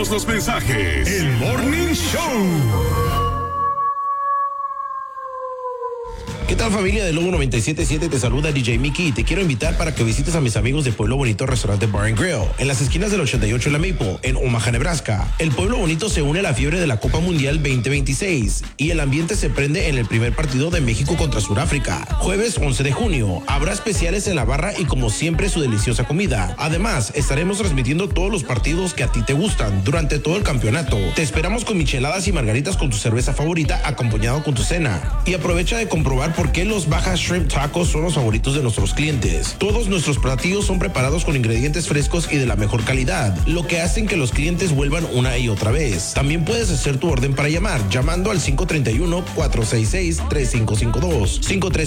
Los mensajes. El Morning Show. ¿Qué tal, familia de Lobo 97.7? Te saluda DJ Mickey y te quiero invitar para que visites a mis amigos de Pueblo Bonito Restaurante Bar and Grill en las esquinas del 88 y la Maple en Omaha, Nebraska. El Pueblo Bonito se une a la fiebre de la Copa Mundial 2026 y el ambiente se prende en el primer partido de México contra Sudáfrica. Jueves 11 de junio, habrá especiales en la barra y como siempre su deliciosa comida. Además, estaremos transmitiendo todos los partidos que a ti te gustan durante todo el campeonato. Te esperamos con micheladas y margaritas con tu cerveza favorita acompañado con tu cena. Y aprovecha de comprobar por qué los Baja Shrimp Tacos son los favoritos de nuestros clientes. Todos nuestros platillos son preparados con ingredientes frescos y de la mejor calidad, lo que hacen que los clientes vuelvan una y otra vez. También puedes hacer tu orden para llamando al 531-466-3552.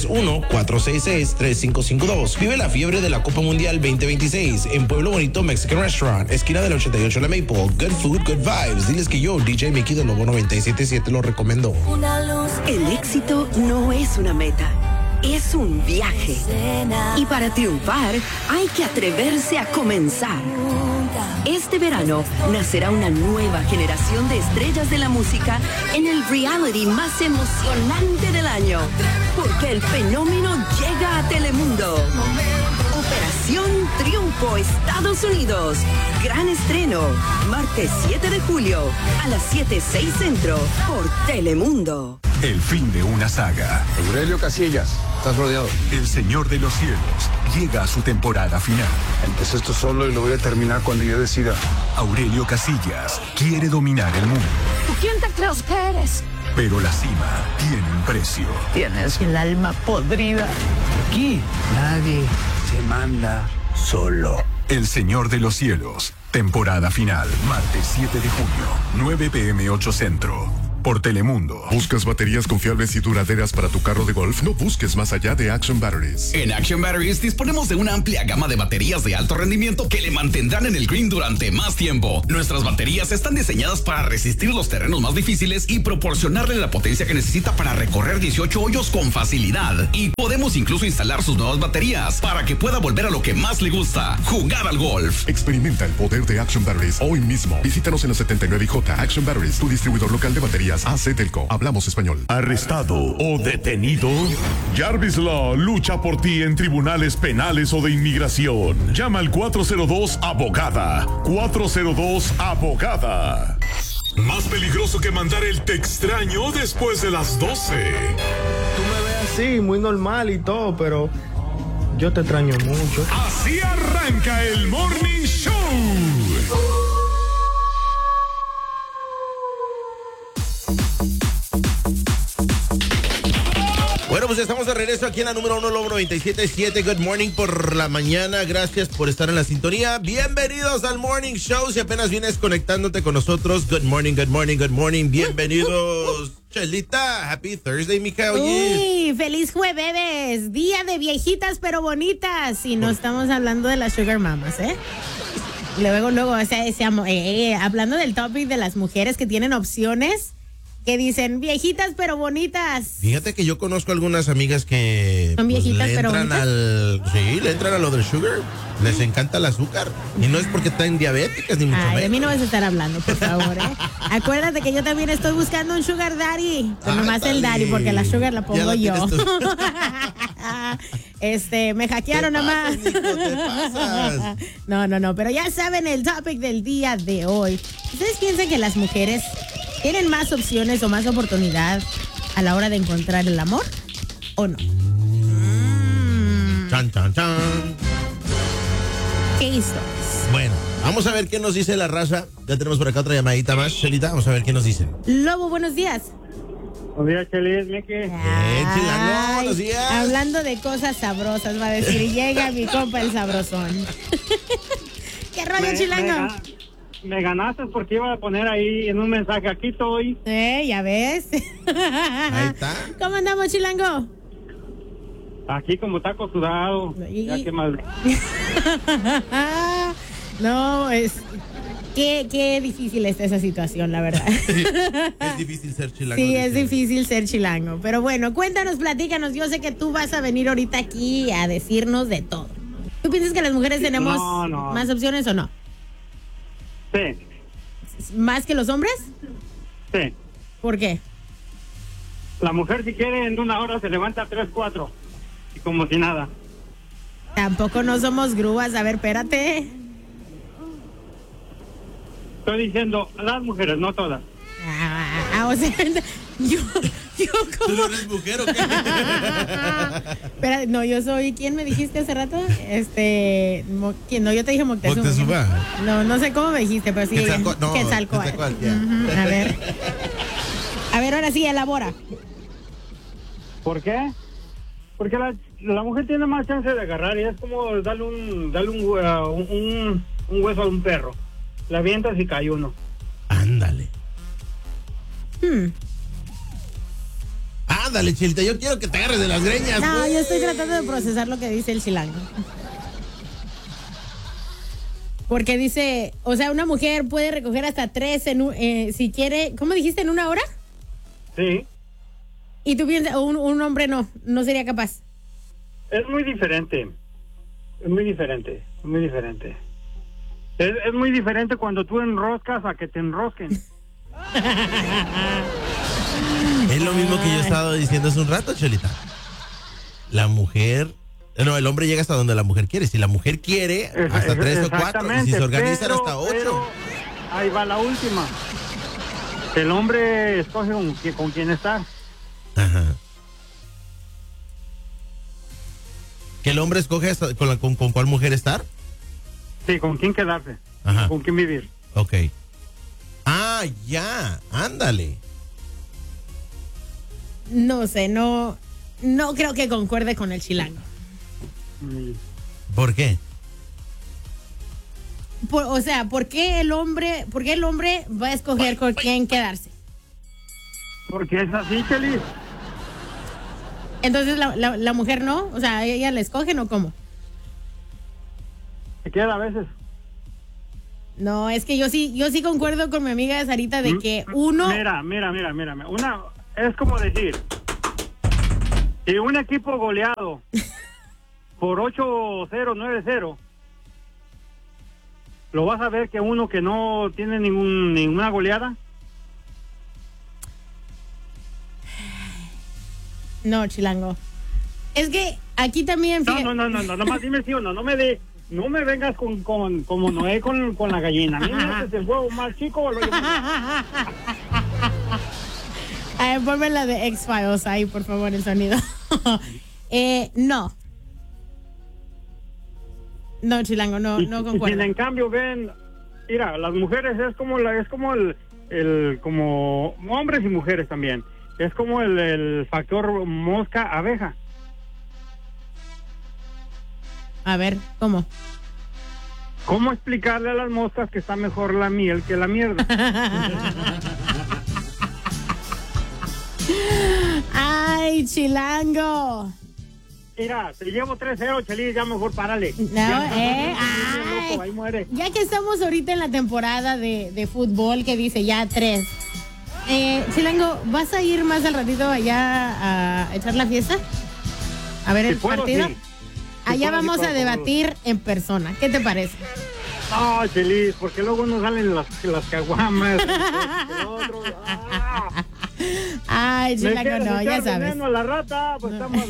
531-466-3552. Vive la fiebre de la Copa Mundial 2026 en Pueblo Bonito Mexican Restaurant, esquina del 88 La Maple. Good food, good vibes. Diles que yo, DJ Mickey de Lobo 97.7, lo recomiendo. El éxito no es una meta, es un viaje. Y para triunfar hay que atreverse a comenzar. Este verano nacerá una nueva generación de estrellas de la música en el reality más emocionante del año. Porque el fenómeno llega a Telemundo. Operación Triunfo, Estados Unidos. Gran estreno, martes 7 de julio a las 7:06 Centro por Telemundo. El fin de una saga. Aurelio Casillas, estás rodeado. El Señor de los Cielos llega a su temporada final. Empecé esto solo y lo voy a terminar cuando yo decida. Aurelio Casillas quiere dominar el mundo. ¿Quién te crees que eres? Pero la cima tiene un precio. Tienes el alma podrida. Aquí nadie se manda solo. El Señor de los Cielos, temporada final, martes 7 de junio, 9 p.m. 8 Centro. Por Telemundo. ¿Buscas baterías confiables y duraderas para tu carro de golf? No busques más allá de Action Batteries. En Action Batteries disponemos de una amplia gama de baterías de alto rendimiento que le mantendrán en el green durante más tiempo. Nuestras baterías están diseñadas para resistir los terrenos más difíciles y proporcionarle la potencia que necesita para recorrer 18 hoyos con facilidad. Y podemos incluso instalar sus nuevas baterías para que pueda volver a lo que más le gusta, jugar al golf. Experimenta el poder de Action Batteries hoy mismo. Visítanos en los 79J Action Batteries, tu distribuidor local de baterías AC Telco. Hablamos español. ¿Arrestado o detenido? Jarvis Law lucha por ti en tribunales penales o de inmigración. Llama al 402-ABOGADA. 402-ABOGADA. Más peligroso que mandar el te extraño después de las 12. Tú me ves así, muy normal y todo, pero yo te extraño mucho. Así arranca el Morning Show. Bueno, pues estamos de regreso aquí en la número 1, Lobo 97.7. Good morning por la mañana. Gracias por estar en la sintonía. Bienvenidos al Morning Show. Si apenas vienes conectándote con nosotros, good morning, good morning, good morning. Bienvenidos. Chelita, happy Thursday, mija. Uy, feliz jueves. Día de viejitas pero bonitas. Y no estamos hablando de las sugar mamas, ¿eh? Luego, o sea, hablando del topic de las mujeres que tienen opciones, que dicen viejitas pero bonitas. Fíjate que yo conozco algunas amigas que son viejitas le pero entran bonitas. Sí, le entran a lo del sugar. Les encanta el azúcar. Y no es porque están diabéticas ni mucho menos. De mí no vas a estar hablando, por favor, ¿eh? Acuérdate que yo también estoy buscando un sugar daddy. Pero nomás el daddy, porque la sugar la pongo yo. Me hackearon nomás. No, pero ya saben el topic del día de hoy. ¿Ustedes piensan que las mujeres tienen más opciones o más oportunidad a la hora de encontrar el amor o no? Chan, chan, chan. ¿Qué historias? Bueno, vamos a ver qué nos dice la raza. Ya tenemos por acá otra llamadita más, Chelita. Vamos a ver qué nos dicen. Lobo, buenos días. Buenos días, Chelis, Miki. Chilango, buenos días. Hablando de cosas sabrosas, va a decir, llega mi compa el sabrosón. ¿Qué rollo, Chilango? Me ganaste porque iba a poner ahí en un mensaje, aquí estoy. Ya ves. Ahí está. ¿Cómo andamos, Chilango? Aquí como taco sudado. Ya que mal. No, qué difícil está esa situación, la verdad. Es difícil ser chilango. Sí, es difícil ser chilango. Pero bueno, cuéntanos, platícanos. Yo sé que tú vas a venir ahorita aquí a decirnos de todo. ¿Tú piensas que las mujeres tenemos más opciones o no? Sí. ¿Más que los hombres? Sí. ¿Por qué? La mujer, si quiere, en 1 hora se levanta a 3, 4. Y como si nada. Tampoco no somos grúas. A ver, espérate. Estoy diciendo, las mujeres, no todas. O sea, yo como... ¿Tú eres mujer o qué? Espera, no, yo soy... ¿Quién me dijiste hace rato? ¿Quién? No, yo te dije Moctezuma. Moctezuma. No sé cómo me dijiste, pero sí. Quetzalcóatl, ya. A ver, ahora sí, elabora. ¿Por qué? Porque la mujer tiene más chance de agarrar y es como darle un hueso a un perro. La avientas y cae uno. Ándale. Ándale, Chelita, yo quiero que te agarres de las greñas. No, yo estoy tratando de procesar lo que dice el chilango. Porque dice, o sea, una mujer puede recoger hasta 3 si quiere, ¿cómo dijiste? ¿En 1 hora? Sí. Y tú piensas, un hombre no sería capaz. Es muy diferente. Es muy diferente. Es muy diferente cuando tú enroscas a que te enrosquen. Es lo mismo que yo estaba diciendo hace un rato, Chelita. El hombre llega hasta donde la mujer quiere. Si la mujer quiere, hasta 3 o 4. Y si se organizan, hasta 8. Pero ahí va la última. El hombre escoge con quién estar. Ajá. ¿Que el hombre escoge con cuál mujer estar? Sí, con quién quedarse. Ajá. Con quién vivir. Ok. Ah, ya. Ándale. No sé, no creo que concuerde con el chilango. ¿Por qué? ¿Por qué el hombre va a escoger con quién quedarse? Porque es así, Chelis. Entonces la mujer no, o sea, ella la escoge, ¿no? ¿Cómo? Se queda a veces. No, es que yo sí concuerdo con mi amiga Sarita de que uno... Mira. Es como decir, si un equipo goleado por 8-0, 9-0, ¿lo vas a ver que uno que no tiene ninguna goleada? No, chilango. Es que aquí también... No, nomás dime sí o no, no me vengas como Noé con la gallina. A mí me haces el huevo más chico o lo llevo. A ver, ponme la de X-Files ahí, por favor, el sonido. No, chilango, no concuerdo. En cambio, ven, mira, las mujeres es como como hombres y mujeres también. Es como el factor mosca-abeja. A ver, ¿cómo? ¿Cómo explicarle a las moscas que está mejor la miel que la mierda? ¡Ay, chilango! Mira, te llevo 3-0, Chelis, ya mejor párale. No, ay, loco, ahí muere. Ya que estamos ahorita en la temporada de fútbol que dice ya 3. Chilango, ¿vas a ir más al ratito allá a echar la fiesta? A ver el partido. Sí. Allá vamos a debatir en persona. ¿Qué te parece? No, Chelis, porque luego nos salen las caguamas. Ay, chilango, no, ya sabes. La rata, pues estamos...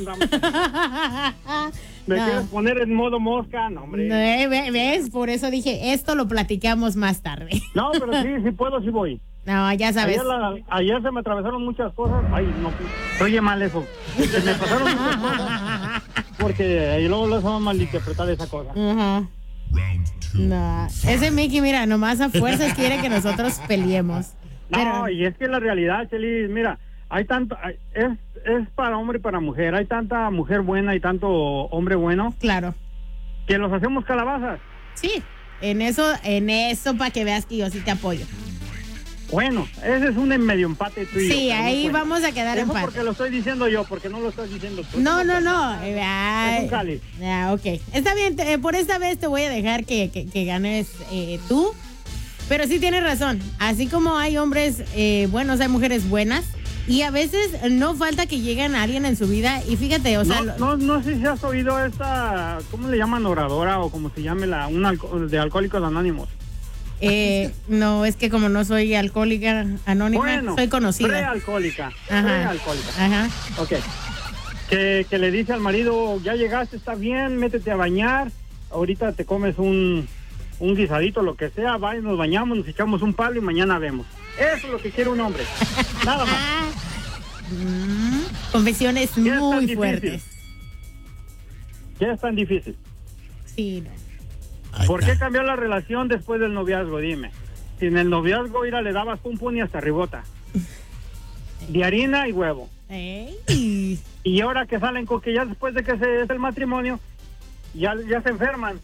¿Me quieres poner en modo mosca? No, hombre. ¿Ves? Por eso dije, esto lo platicamos más tarde. No, pero sí puedo, sí voy. No, ya sabes. Ayer se me atravesaron muchas cosas. Ay, no, oye mal eso. Se me pasaron muchas cosas. Porque ahí luego lo hacemos malinterpretar esa cosa. Uh-huh. No, ese Mickey, mira, nomás a fuerzas quiere que nosotros peleemos. No, y es que la realidad, Chelis, mira, hay tanto, es para hombre y para mujer, hay tanta mujer buena y tanto hombre bueno. Claro. Que los hacemos calabazas. Sí, en eso para que veas que yo sí te apoyo. Bueno, ese es un medio empate tú y sí, yo, ahí vamos a quedar empate. empate. Porque lo estoy diciendo yo, porque no lo estás diciendo tú. No. Es un cáliz. Ok. Está bien, por esta vez te voy a dejar que ganes tú. Pero sí tienes razón. Así como hay hombres buenos, hay mujeres buenas. Y a veces no falta que lleguen a alguien en su vida. Y fíjate, o sea... No sé si has oído esta... ¿Cómo le llaman? Oradora o como se llame de Alcohólicos Anónimos. No, es que como no soy alcohólica anónima, Bueno, soy conocida. Prealcohólica. Ajá. Prealcohólica. Ajá. Ok. Que le dice al marido, ya llegaste, está bien, métete a bañar. Ahorita te comes un guisadito, lo que sea, va y nos bañamos, nos echamos un palo y mañana vemos. Eso es lo que quiere un hombre. Nada más. Confesiones ¿Qué es tan muy difícil? fuertes. ¿Qué es tan difícil? Sí, no. ¿Por qué cambiar la relación después del noviazgo? Dime. Si en el noviazgo, mira, le dabas pum pum y hasta ribota. De harina y huevo. Ey. Y ahora que salen con que ya después de que se es el matrimonio, ya se enferman.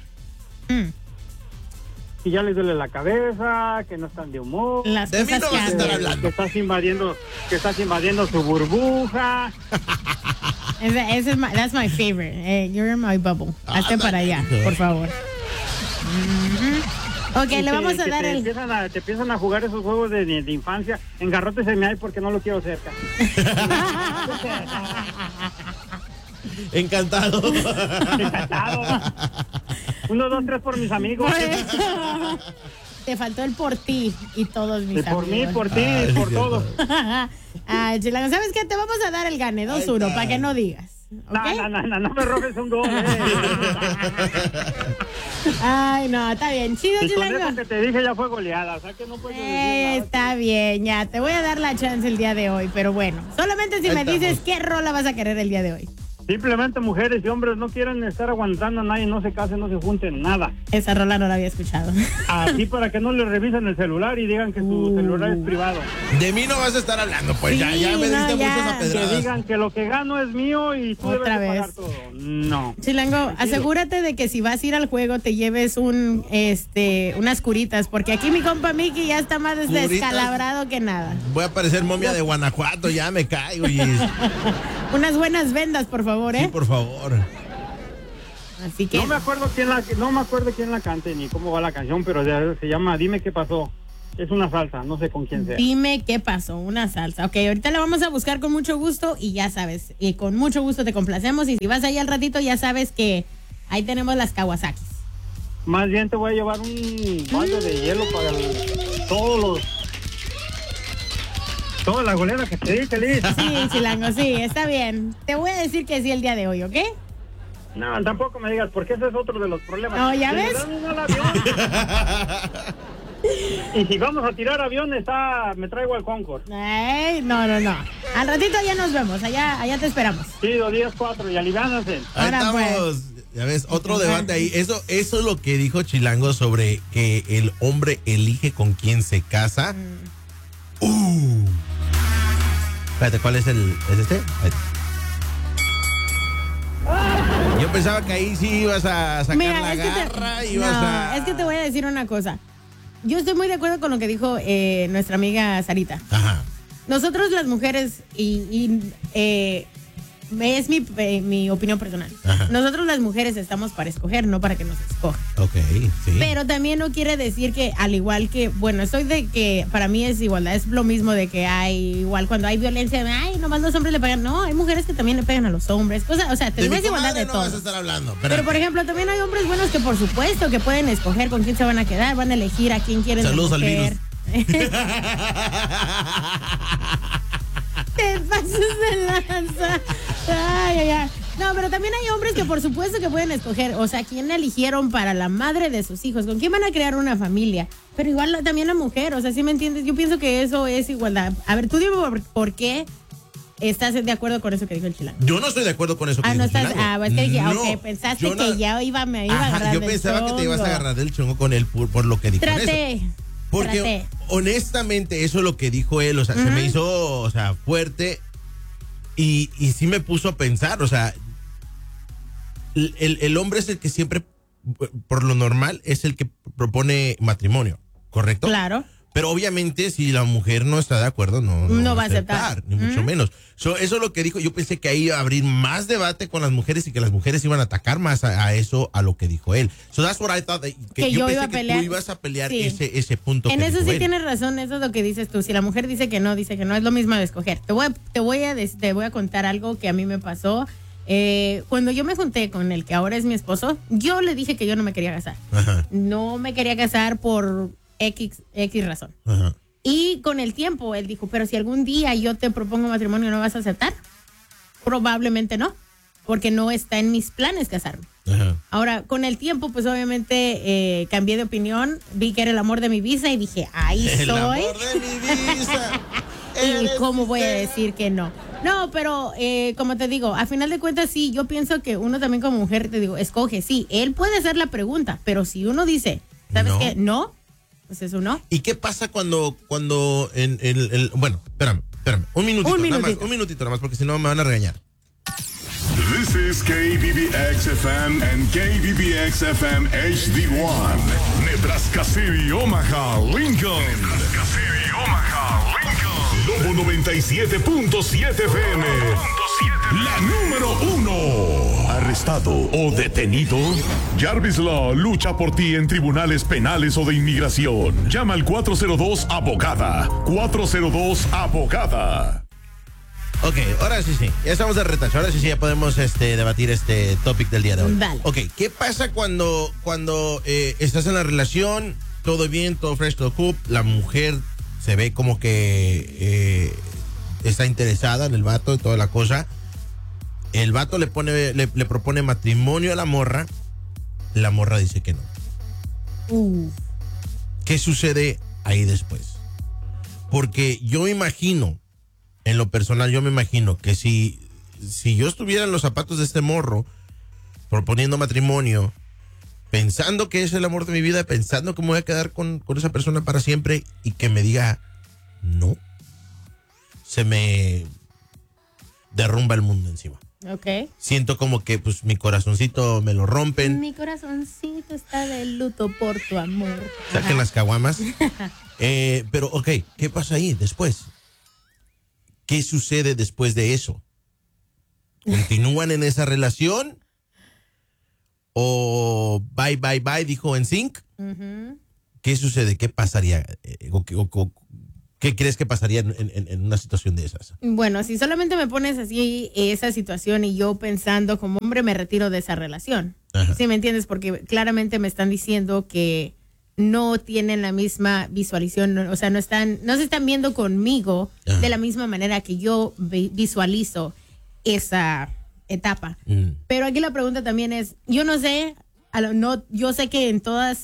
Y ya les duele la cabeza, que no están de humor. Las De mí no vas a estar hablando. Que estás invadiendo su burbuja. Ese es that's my favorite. You're in my bubble. Hazte para allá, por favor. Ok, le vamos a dar el... Te empiezan a jugar esos juegos de infancia. Engarrótese hay porque no lo quiero cerca. Encantado. 1, 2, 3 por mis amigos. Te faltó el por ti y todos mis amigos. Por mí, por ti, por todo. Chilango, ¿sabes qué? Te vamos a dar el gane 2-1 para que no digas. ¿Okay? No me robes un gol. Ay, no, está bien. Chido, Y con Chilango. eso que te dije ya fue goleada, o sea que no puedo decir nada. Está bien, ya. Te voy a dar la chance el día de hoy, pero bueno. Solamente si me dices qué rola vas a querer el día de hoy. Simplemente mujeres y hombres no quieren estar aguantando a nadie, no se casen, no se junten, nada. Esa rola no la había escuchado. Así para que no le revisen el celular y digan que su celular es privado. De mí no vas a estar hablando, pues Sí, ya me no, diste ya. muchas Que apedradas. digan que lo que gano es mío y tú Otra debes de vez. pagar todo. No. Chilango, asegúrate de que si vas a ir al juego te lleves unas curitas, porque aquí mi compa Mickey ya está más ¿Curitas? descalabrado que nada. Voy a parecer momia de Guanajuato, ya me caigo. Unas buenas vendas, por favor, Sí, por favor. Así que No me acuerdo quién la cante ni cómo va la canción, pero se llama Dime qué pasó. Es una salsa, no sé con quién sea. dime qué pasó, una salsa. Ok, ahorita la vamos a buscar con mucho gusto y ya sabes, y con mucho gusto te complacemos. Y si vas allá al ratito, ya sabes que ahí tenemos las Kawasakis. Más bien te voy a llevar un balde de hielo para toda la golera que te dije, Liz. Sí, Chilango, sí, está bien. Te voy a decir que sí el día de hoy, ¿ok? No, tampoco me digas, porque ese es otro de los problemas. No, ¿ya Si me ves? dan uno al avión. Y si vamos a tirar avión, me traigo al Concord. Ay, no. Al ratito ya nos vemos, allá te esperamos. Sí, 10-4 y aliviánense. Ahí Ahora, estamos. Ya ves, otro debate ahí. Eso es lo que dijo Chilango sobre que el hombre elige con quién se casa. Espérate, ¿cuál es ¿Es este? Ahí. Yo pensaba que ahí sí ibas a sacar la garra. Es que te voy a decir una cosa. Yo estoy muy de acuerdo con lo que dijo nuestra amiga Sarita. Ajá. Nosotros las mujeres, es mi opinión personal. Ajá. Nosotros las mujeres estamos para escoger, no para que nos escojan. Ok, sí. Pero también no quiere decir que, al igual que, bueno, estoy de que para mí es igualdad, es lo mismo de que hay, igual cuando hay violencia, ay, nomás los hombres le pegan. No, hay mujeres que también le pegan a los hombres. O sea, de mi tenemos igualdad comadre de no todo. vas a estar hablando. Pero, por ejemplo, también hay hombres buenos que, por supuesto, que pueden escoger con quién se van a quedar, van a elegir a quién quieren Saludos al escoger. virus. Te pasas de lanza. Ay. No, pero también hay hombres que por supuesto que pueden escoger, o sea, quién eligieron para la madre de sus hijos, con quién van a crear una familia. Pero igual también la mujer, o sea, ¿sí me entiendes? Yo pienso que eso es igualdad. A ver, tú dime por qué estás de acuerdo con eso que dijo el Chilango. Yo no estoy de acuerdo con eso que no dijo el estás. Chilango. Es que dije, No, ok, pensaste yo no- que ya me iba a agarrar yo del pensaba que te ibas a chongo. agarrar del chongo con él por lo que dijo. Traté. Porque honestamente eso es lo que dijo él, o sea, se me hizo, o sea, fuerte y sí me puso a pensar, o sea, el hombre es el que siempre, por lo normal, es el que propone matrimonio, ¿correcto? Claro. Pero obviamente si la mujer no está de acuerdo, no va a aceptar. ni mucho menos. Eso es lo que dijo. Yo pensé que ahí iba a abrir más debate con las mujeres y que las mujeres iban a atacar más a eso, a lo que dijo él. So that's what I thought, que yo yo pensé iba a que pelear. tú ibas a pelear Sí. ese punto. En que eso dijo sí él. tienes razón, eso es lo que dices tú. Si la mujer dice que no, es lo mismo de escoger. Te voy a contar algo que a mí me pasó. Cuando yo me junté con el que ahora es mi esposo, yo le dije que yo no me quería casar. Ajá. No me quería casar por X razón. Ajá. Y con el tiempo él dijo, pero si algún día yo te propongo matrimonio, ¿no vas a aceptar? Probablemente no, porque no está en mis planes casarme. Ajá. Ahora, con el tiempo, pues obviamente cambié de opinión, vi que era el amor de mi vida y dije, ahí El soy. amor de mi vida. ¿Y cómo voy a decir que no? No, pero como te digo, a final de cuentas sí, yo pienso que uno también como mujer, te digo, escoge, sí, él puede hacer la pregunta, pero si uno dice, ¿sabes qué? No, pues eso no. ¿Y qué pasa cuando en el bueno, espérame, un minutito, un minutito nada más, porque si no me van a regañar. This is KBBX-FM and KBBX-FM HD1. Nebraska City, Omaha, Lincoln. Nebraska City, Omaha, Lincoln. Lobo 97.7 FM. La número 1. Arrestado o detenido. Jarvis Law lucha por ti en tribunales penales o de inmigración. Llama al 402-ABOGADA. 402-ABOGADA. Ok, ahora sí, ya estamos de retacho. Ahora sí, ya podemos debatir este topic del día de hoy. Dale. Ok, ¿qué pasa cuando estás en la relación, todo bien, todo fresh, todo cool, la mujer se ve como que está interesada en el vato y toda la cosa? El vato le propone matrimonio a la morra dice que no. ¿Qué sucede ahí después? Porque yo imagino, en lo personal, yo me imagino que si yo estuviera en los zapatos de este morro, proponiendo matrimonio, pensando que es el amor de mi vida, pensando que me voy a quedar con esa persona para siempre, y que me diga no, se me derrumba el mundo encima. Ok. Siento como que pues mi corazoncito me lo rompen. Mi corazoncito está de luto por tu amor. Saquen las caguamas. Pero ok, ¿qué pasa ahí después? ¿Qué sucede después de eso? ¿Continúan en esa relación? ¿O bye, dijo NSYNC? Uh-huh. ¿Qué sucede? ¿Qué pasaría? ¿Qué crees que pasaría en una situación de esas? Bueno, si solamente me pones así esa situación y yo pensando como hombre me retiro de esa relación. Ajá. ¿Sí me entiendes? Porque claramente me están diciendo que no tienen la misma visualización, o sea, no se están viendo conmigo Ajá. de la misma manera que yo visualizo esa etapa. Pero aquí la pregunta también es, yo no sé, yo sé que en todas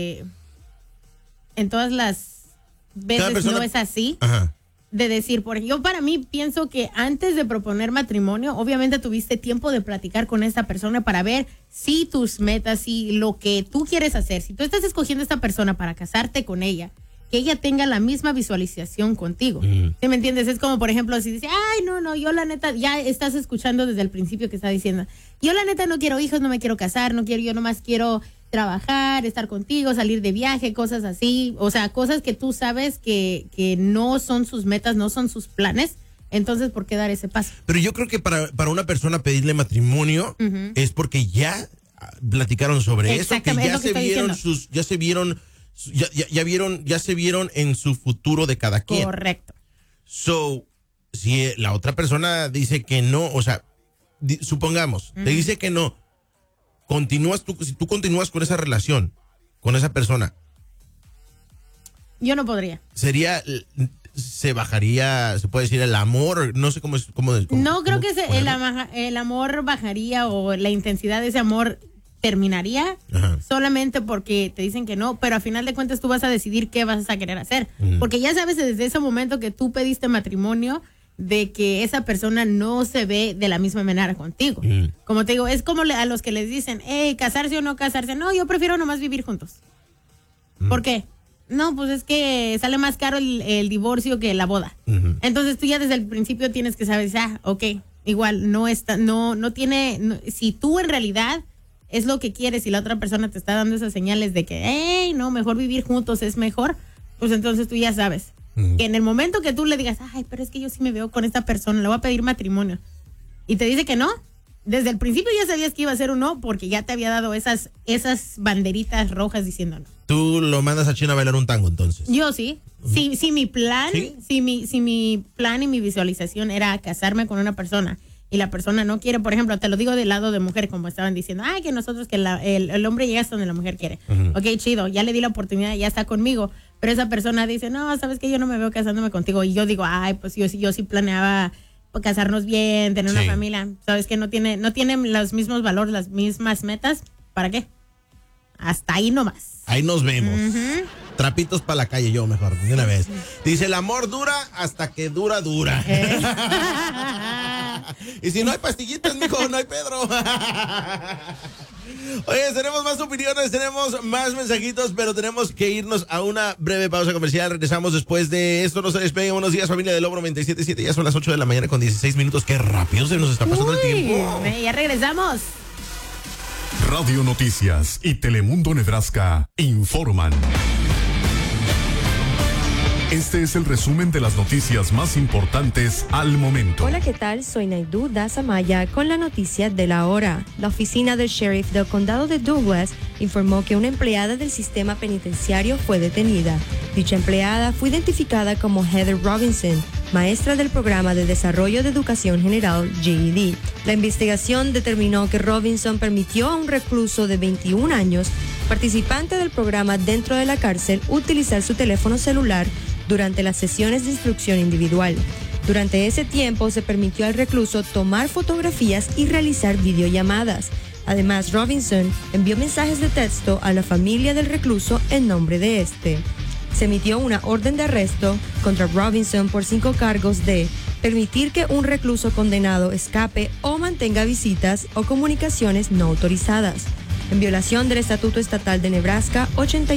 las veces no es así. Ajá. De decir, porque yo para mí pienso que antes de proponer matrimonio, obviamente tuviste tiempo de platicar con esta persona para ver si tus metas, si lo que tú quieres hacer, si tú estás escogiendo a esta persona para casarte con ella, que ella tenga la misma visualización contigo. ¿Sí me entiendes? Es como, por ejemplo, si dice, ay, no, yo la neta, ya estás escuchando desde el principio que está diciendo, yo la neta no quiero hijos, no me quiero casar, yo nomás quiero trabajar, estar contigo, salir de viaje, cosas así, o sea, cosas que tú sabes que no son sus metas, no son sus planes, entonces, ¿por qué dar ese paso? Pero yo creo que para una persona pedirle matrimonio es porque ya platicaron sobre eso, que ya se vieron en su futuro de cada quien. Correcto. So, si la otra persona dice que no, o sea, supongamos, te dice que no, si tú continúas con esa relación, con esa persona, yo no podría. Se bajaría, se puede decir, el amor, no sé cómo es. No creo que el amor bajaría o la intensidad de ese amor terminaría. Ajá. Solamente porque te dicen que no, pero a final de cuentas tú vas a decidir qué vas a querer hacer. Porque ya sabes desde ese momento que tú pediste matrimonio, de que esa persona no se ve de la misma manera contigo. Como te digo, es como a los que les dicen, casarse o no casarse. No, yo prefiero nomás vivir juntos. ¿Por qué? No, pues es que sale más caro el divorcio que la boda. Entonces tú ya desde el principio tienes que saber, ok, igual no tiene, si tú en realidad es lo que quieres y la otra persona te está dando esas señales de que, no, mejor vivir juntos es mejor, pues entonces tú ya sabes. Que en el momento que tú le digas, ay, pero es que yo sí me veo con esta persona, le voy a pedir matrimonio, y te dice que no, desde el principio ya sabías que iba a ser un no, porque ya te había dado esas banderitas rojas diciendo no. ¿Tú lo mandas a China a bailar un tango entonces? Yo sí. Si mi plan, ¿sí? si mi plan y mi visualización era casarme con una persona, y la persona no quiere, por ejemplo, te lo digo del lado de mujer, como estaban diciendo, ay, que nosotros, que el hombre llega hasta donde la mujer quiere. Ok, chido, ya le di la oportunidad, ya está conmigo, pero esa persona dice, no, sabes que yo no me veo casándome contigo, y yo digo, ay, pues yo sí planeaba casarnos bien, tener una familia, sabes que no tienen los mismos valores, las mismas metas, ¿para qué? Hasta ahí nomás. Ahí nos vemos. Trapitos para la calle, yo mejor, de una vez. Dice, el amor dura hasta que dura. Y si no hay pastillitas, mijo, no hay Pedro. Oye, tenemos más opiniones, tenemos más mensajitos, pero tenemos que irnos a una breve pausa comercial. Regresamos después de esto. No se despeguen. Buenos días, familia de Lobo 97.7. Ya son las 8 de la mañana con 16 minutos. Qué rápido se nos está pasando el tiempo. Ya regresamos. Radio Noticias y Telemundo Nebraska informan. Este es el resumen de las noticias más importantes al momento. Hola, ¿qué tal? Soy Naidu Dasamaya con la noticia de la hora. La oficina del sheriff del condado de Douglas informó que una empleada del sistema penitenciario fue detenida. Dicha empleada fue identificada como Heather Robinson, maestra del programa de desarrollo de educación general GED. La investigación determinó que Robinson permitió a un recluso de 21 años, participante del programa dentro de la cárcel, utilizar su teléfono celular durante las sesiones de instrucción individual. Durante ese tiempo se permitió al recluso tomar fotografías y realizar videollamadas. Además, Robinson envió mensajes de texto a la familia del recluso en nombre de este. Se emitió una orden de arresto contra Robinson por 5 cargos de permitir que un recluso condenado escape o mantenga visitas o comunicaciones no autorizadas, en violación del Estatuto Estatal de Nebraska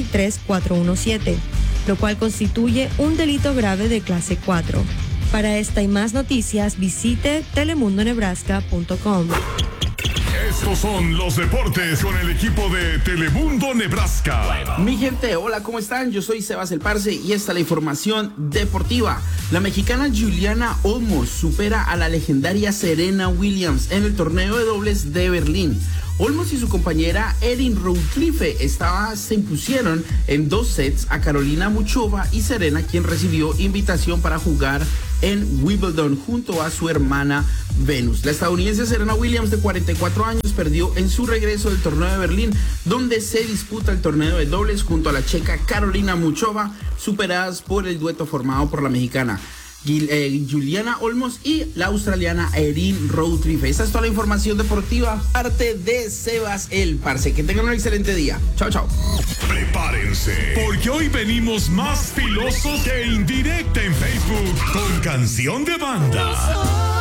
83417, lo cual constituye un delito grave de clase 4. Para esta y más noticias, visite telemundonebraska.com. Estos son los deportes con el equipo de Telemundo Nebraska. Mi gente, hola, ¿cómo están? Yo soy Sebas el Parce y esta es la información deportiva. La mexicana Juliana Olmos supera a la legendaria Serena Williams en el torneo de dobles de Berlín. Olmos y su compañera Erin Routlife se impusieron en 2 sets a Carolina Muchova y Serena, quien recibió invitación para jugar en Wimbledon junto a su hermana Venus. La estadounidense Serena Williams, de 44 años, perdió en su regreso del torneo de Berlín, donde se disputa el torneo de dobles junto a la checa Carolina Muchova, superadas por el dueto formado por la mexicana Juliana Olmos y la australiana Erin Routlife. Esta es toda la información deportiva, parte de Sebas el Parce. Que tengan un excelente día. Chao, chao. Prepárense, porque hoy venimos más filosos que indirecta en Facebook con canción de banda.